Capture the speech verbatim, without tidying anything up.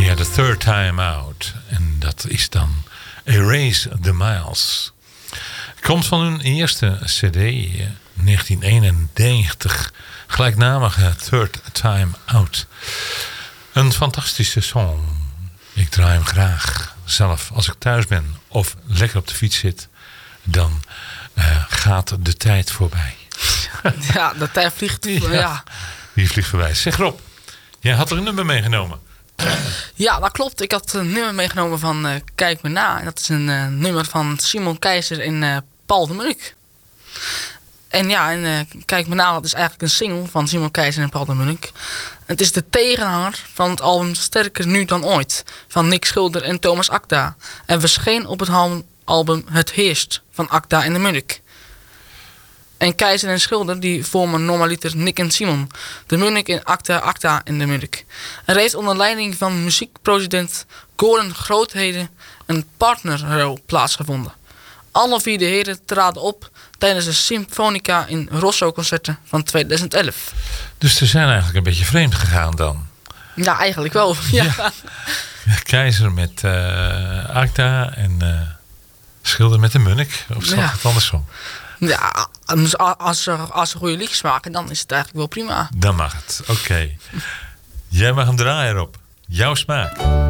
Ja, The Third Time Out. En dat is dan Erase the Miles. Komt van hun eerste cd, negentien eenennegentig. Gelijknamige Third Time Out. Een fantastische song. Ik draai hem graag zelf als ik thuis ben of lekker op de fiets zit. Dan uh, gaat de tijd voorbij. Ja, de tijd vliegt. Ja, ja. Die vliegt voorbij. Zeg Rob, jij had er een nummer meegenomen. Ja, dat klopt. Ik had een nummer meegenomen van uh, Kijk me na. En dat is een uh, nummer van Simon Keizer en uh, Paul de Munnik. En ja, en, uh, Kijk me na, dat is eigenlijk een single van Simon Keizer en Paul de Munnik. Het is de tegenhanger van het album Sterker nu dan ooit van Nick Schilder en Thomas Akda. En verscheen op het album Het Heerst van Akda en de Munnik. En Keizer en Schilder die vormen normaliter Nick en Simon. De Munnik en Akda, Akda en de Munnik. Er heeft onder leiding van muziekproducent Gordon Grootheden een partnerrol plaatsgevonden. Alle vier de heren traden op tijdens de Symfonica in Rosso-concerten van tweeduizend elf. Dus ze zijn eigenlijk een beetje vreemd gegaan dan? Ja, eigenlijk wel. Ja. Ja. Keizer met uh, Akda en uh, Schilder met de Munnik. Of zat ja. het andersom? Ja, als ze, als ze goede liedjes maken, dan is het eigenlijk wel prima. Dan mag het, oké. Okay. Jij mag hem draaien, Rob. Jouw smaak.